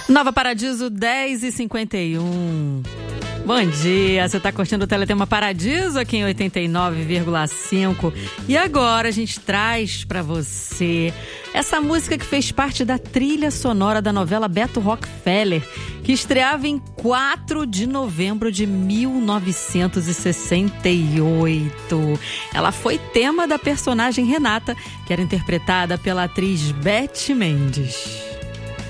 Nova Paradiso 10h51. Bom dia, você está curtindo o Teletema Paradiso aqui em 89,5 e agora a gente traz para você essa música que fez parte da trilha sonora da novela Beto Rockefeller, que estreava em 4 de novembro de 1968. Ela foi tema da personagem Renata, que era interpretada pela atriz Beth Mendes.